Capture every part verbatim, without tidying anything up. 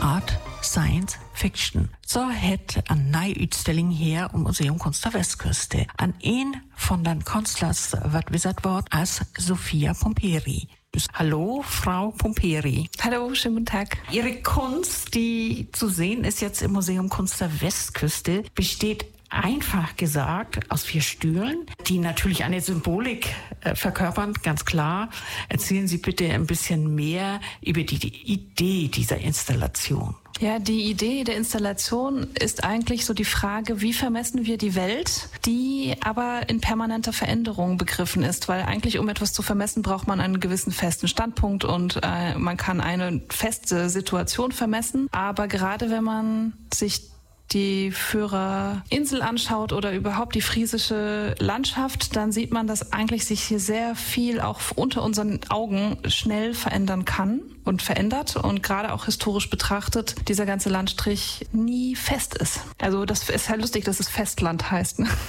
Art Science Fiction. Så het en ny utstilling her om Museum Kunst der Vestküste. An en von den Künstlers wird gesagt worden als Sophia Pomperi. Hallo, Frau Pomperi. Hallo, schönen guten Tag. Ihre Kunst, die zu sehen ist jetzt im Museum Kunst der Vestküste, besteht einfach gesagt aus vier Stühlen, die natürlich eine Symbolik äh, verkörpern, ganz klar. Erzählen Sie bitte ein bisschen mehr über die, die Idee dieser Installation. Ja, die Idee der Installation ist eigentlich so die Frage, wie vermessen wir die Welt, die aber in permanenter Veränderung begriffen ist, weil eigentlich, um etwas zu vermessen, braucht man einen gewissen festen Standpunkt und äh, man kann eine feste Situation vermessen, aber gerade wenn man sich die Führer Insel anschaut oder überhaupt die friesische Landschaft, dann sieht man, dass eigentlich sich hier sehr viel auch unter unseren Augen schnell verändern kann und verändert und gerade auch historisch betrachtet dieser ganze Landstrich nie fest ist. Also das ist halt lustig, dass es Festland heißt, ne?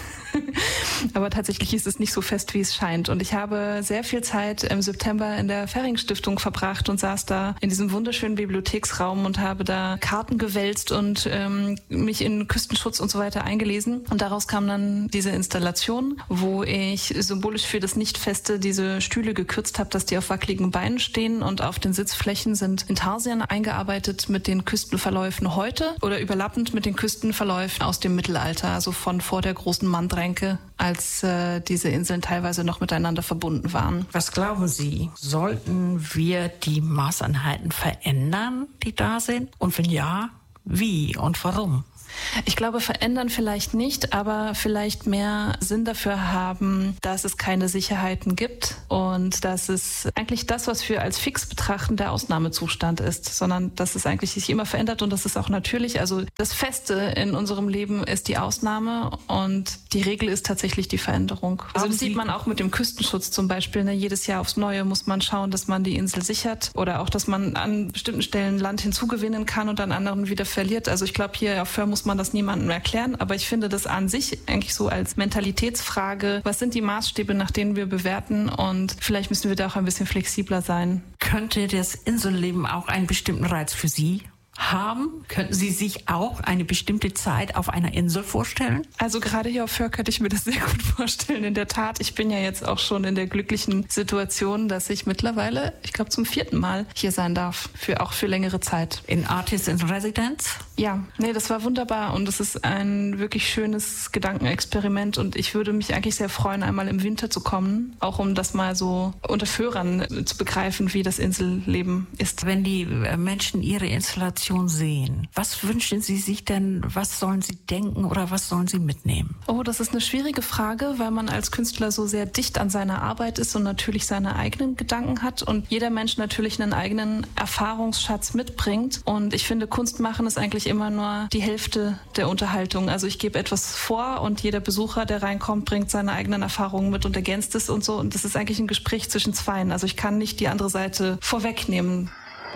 Aber tatsächlich ist es nicht so fest, wie es scheint. Und ich habe sehr viel Zeit im September in der Fering-Stiftung verbracht und saß da in diesem wunderschönen Bibliotheksraum und habe da Karten gewälzt und ähm, mich in Küstenschutz und so weiter eingelesen. Und daraus kam dann diese Installation, wo ich symbolisch für das Nicht-Feste diese Stühle gekürzt habe, dass die auf wackeligen Beinen stehen und auf den Sitzflächen sind Intarsien eingearbeitet mit den Küstenverläufen heute oder überlappend mit den Küstenverläufen aus dem Mittelalter, also von vor der großen Mandränke, als äh, diese Inseln teilweise noch miteinander verbunden waren. Was glauben Sie, sollten wir die Maßeinheiten verändern, die da sind? Und wenn ja, wie und warum? Ich glaube, verändern vielleicht nicht, aber vielleicht mehr Sinn dafür haben, dass es keine Sicherheiten gibt und dass es eigentlich das, was wir als fix betrachten, der Ausnahmezustand ist, sondern dass es eigentlich sich immer verändert und das ist auch natürlich. Also das Feste in unserem Leben ist die Ausnahme und die Regel ist tatsächlich die Veränderung. Also das sieht man auch mit dem Küstenschutz zum Beispiel. Ne? Jedes Jahr aufs Neue muss man schauen, dass man die Insel sichert oder auch, dass man an bestimmten Stellen Land hinzugewinnen kann und an anderen wieder verliert. Also ich glaube, hier auf Föhr muss man das niemandem erklären, aber ich finde das an sich eigentlich so als Mentalitätsfrage. Was sind die Maßstäbe, nach denen wir bewerten und vielleicht müssen wir da auch ein bisschen flexibler sein. Könnte das Inselleben auch einen bestimmten Reiz für Sie haben? Könnten Sie sich auch eine bestimmte Zeit auf einer Insel vorstellen? Also gerade hier auf Föhr könnte ich mir das sehr gut vorstellen. In der Tat, ich bin ja jetzt auch schon in der glücklichen Situation, dass ich mittlerweile, ich glaube zum vierten Mal hier sein darf, für auch für längere Zeit. In Artist in Residence? Ja, nee, das war wunderbar und es ist ein wirklich schönes Gedankenexperiment und ich würde mich eigentlich sehr freuen, einmal im Winter zu kommen, auch um das mal so unter Führern zu begreifen, wie das Inselleben ist. Wenn die Menschen ihre Installation sehen, was wünschen Sie sich denn, was sollen Sie denken oder was sollen Sie mitnehmen? Oh, das ist eine schwierige Frage, weil man als Künstler so sehr dicht an seiner Arbeit ist und natürlich seine eigenen Gedanken hat und jeder Mensch natürlich einen eigenen Erfahrungsschatz mitbringt und ich finde, Kunst machen ist eigentlich immer nur die Hälfte der Unterhaltung. Also ich gebe etwas vor und jeder Besucher, der reinkommt, bringt seine eigenen Erfahrungen mit und ergänzt es und so und das ist eigentlich ein Gespräch zwischen Zweien. Also ich kann nicht die andere Seite vorwegnehmen.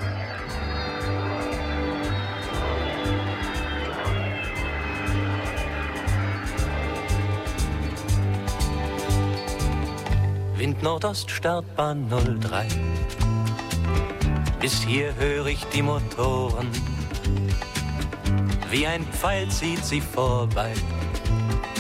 Wind Nordost, Startbahn null drei. Bis hier höre ich die Motoren. Wie ein Pfeil zieht sie vorbei.